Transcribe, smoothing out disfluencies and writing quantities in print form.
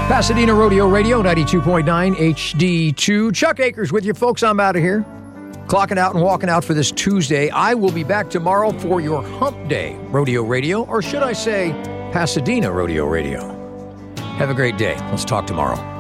Pasadena Rodeo Radio, 92.9 HD2. Chuck Akers with you, folks. I'm out of here. Clocking out and walking out for this Tuesday. I will be back tomorrow for your Hump Day Rodeo Radio, or should I say Pasadena Rodeo Radio. Have a great day. Let's talk tomorrow.